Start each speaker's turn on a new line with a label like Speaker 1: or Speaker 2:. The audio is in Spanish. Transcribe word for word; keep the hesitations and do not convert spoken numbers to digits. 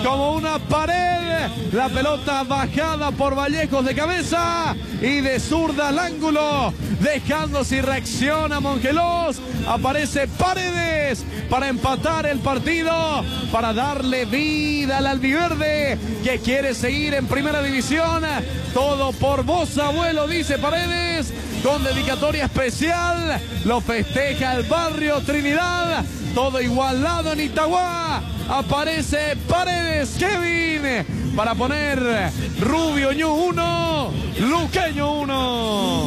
Speaker 1: como una pared. La pelota bajada por Vallejos de cabeza y de zurda al ángulo, dejando sin reacción a Mongelos. Aparece Paredes para empatar el partido, para darle vida al albiverde que quiere seguir en primera división. Todo por vos, abuelo, dice Paredes, con dedicatoria especial. Lo festeja el barrio Trinidad. Todo igualado en Itagua. Aparece Paredes, Kevin, para poner Rubio Ñu uno, Luqueño uno.